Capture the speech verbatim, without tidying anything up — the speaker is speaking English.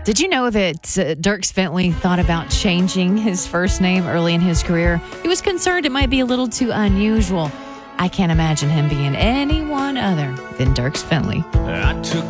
Did you know that uh, Dierks Bentley thought about changing his first name early in his career? He was concerned it might be a little too unusual. I can't imagine him being anyone other than Dierks Bentley. I took